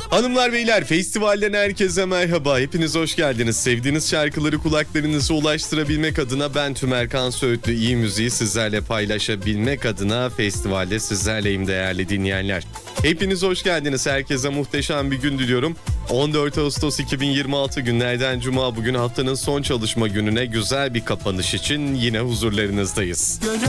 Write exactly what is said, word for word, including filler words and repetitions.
Hanımlar beyler, festivalden herkese merhaba. Hepiniz hoş geldiniz. Sevdiğiniz şarkıları kulaklarınıza ulaştırabilmek adına ben Tümerkan Söğütlü, iyi müziği sizlerle paylaşabilmek adına festivalde sizlerleyim değerli dinleyenler. Hepiniz hoş geldiniz. Herkese muhteşem bir gün diliyorum. on dört Ağustos iki bin yirmi altı günlerden Cuma, bugün haftanın son çalışma gününe güzel bir kapanış için yine huzurlarınızdayız.